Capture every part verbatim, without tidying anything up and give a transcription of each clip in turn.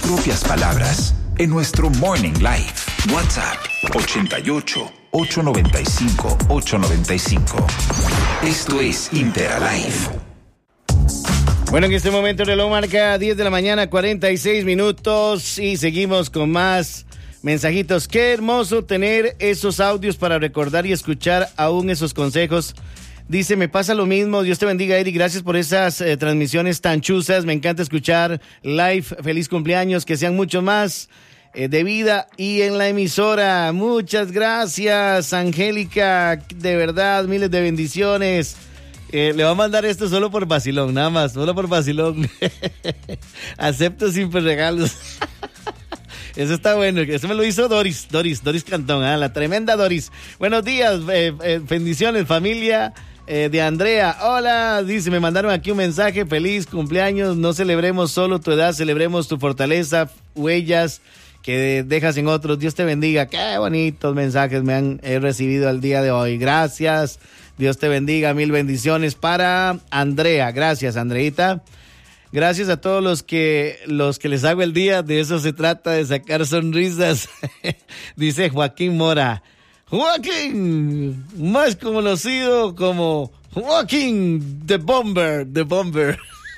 propias palabras en nuestro Morning Live. WhatsApp ochenta y ocho, ochocientos noventa y cinco, ochocientos noventa y cinco. Esto es Interalive. Bueno, en este momento el reloj marca diez de la mañana, cuarenta y seis minutos y seguimos con más mensajitos. Qué hermoso tener esos audios para recordar y escuchar aún esos consejos. Dice, me pasa lo mismo. Dios te bendiga, Eric. Gracias por esas eh, transmisiones tan chuzas. Me encanta escuchar live. Feliz cumpleaños. Que sean mucho más eh, de vida y en la emisora. Muchas gracias, Angélica. De verdad, miles de bendiciones. Eh, le voy a mandar esto solo por vacilón, nada más. Solo por vacilón. Acepto sin regalos. Eso está bueno, eso me lo hizo Doris, Doris, Doris Cantón, ¿eh? La tremenda Doris. Buenos días, eh, eh, bendiciones, familia eh, de Andrea. Hola, dice, me mandaron aquí un mensaje, feliz cumpleaños, no celebremos solo tu edad, celebremos tu fortaleza, huellas que dejas en otros. Dios te bendiga. Qué bonitos mensajes me han he recibido el día de hoy. Gracias, Dios te bendiga, mil bendiciones para Andrea. Gracias, Andreita. Gracias a todos los que los que les hago el día, de eso se trata, de sacar sonrisas. Dice Joaquín Mora. Joaquín, más conocido como Joaquín The Bomber, The Bomber.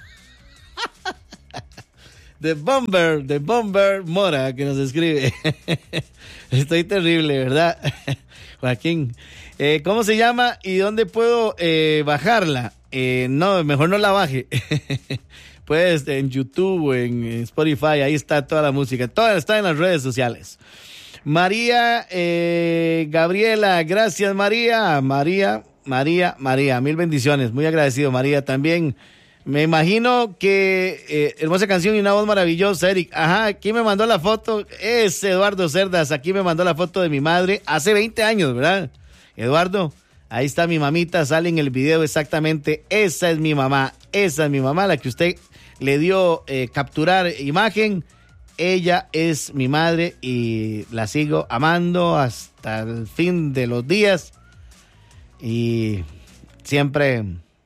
The Bomber, The Bomber Mora, que nos escribe. Estoy terrible, ¿verdad? Joaquín, eh, ¿cómo se llama y dónde puedo eh, bajarla? Eh, no, mejor no la baje. Pues en YouTube, en Spotify, ahí está toda la música, toda está en las redes sociales. María eh, Gabriela, gracias María, María, María, María, mil bendiciones, muy agradecido María también. Me imagino que eh, hermosa canción y una voz maravillosa, Eric. Ajá, aquí me mandó la foto, es Eduardo Cerdas, aquí me mandó la foto de mi madre hace veinte años, ¿verdad? Eduardo, ahí está mi mamita, sale en el video exactamente, esa es mi mamá, esa es mi mamá, la que usted le dio eh, capturar imagen. Ella es mi madre y la sigo amando hasta el fin de los días y siempre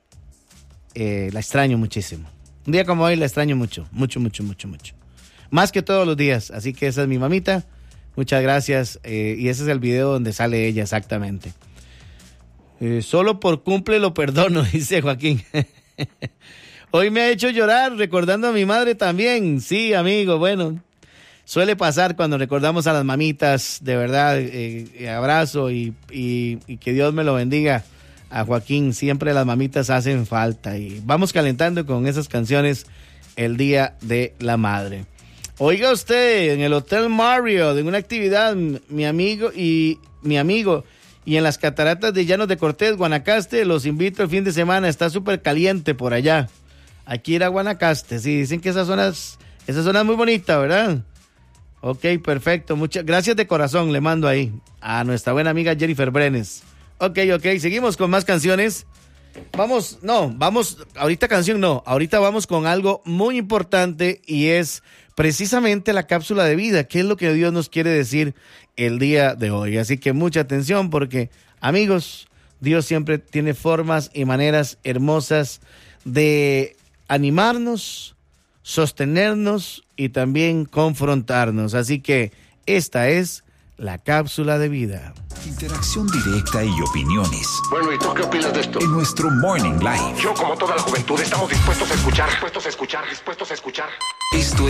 eh, la extraño muchísimo. Un día como hoy la extraño mucho, mucho, mucho, mucho, mucho. Más que todos los días, así que esa es mi mamita. Muchas gracias eh, y ese es el video donde sale ella exactamente. Eh, solo por cumple lo perdono, dice Joaquín. Hoy me ha hecho llorar recordando a mi madre también. Sí, amigo, bueno, suele pasar cuando recordamos a las mamitas, de verdad, eh, abrazo y, y, y que Dios me lo bendiga a Joaquín. Siempre las mamitas hacen falta y vamos calentando con esas canciones el Día de la Madre. Oiga usted, en el Hotel Marriott, en una actividad, mi amigo y mi amigo, y en las cataratas de Llanos de Cortés, Guanacaste, los invito el fin de semana, está súper caliente por allá. Aquí ir a Guanacaste, sí, dicen que esas zonas, esa zona es muy bonita, ¿verdad? Ok, perfecto, muchas gracias de corazón, le mando ahí a nuestra buena amiga Jennifer Brenes. Ok, ok, seguimos con más canciones. Vamos, no, vamos, ahorita canción no, ahorita vamos con algo muy importante y es precisamente la cápsula de vida, qué es lo que Dios nos quiere decir el día de hoy. Así que mucha atención porque, amigos, Dios siempre tiene formas y maneras hermosas de animarnos, sostenernos y también confrontarnos. Así que esta es la cápsula de vida. Interacción directa y opiniones. Bueno, ¿y tú qué opinas de esto? En nuestro Morning Live. Yo, como toda la juventud, estamos dispuestos a escuchar, dispuestos a escuchar, dispuestos a escuchar. Esto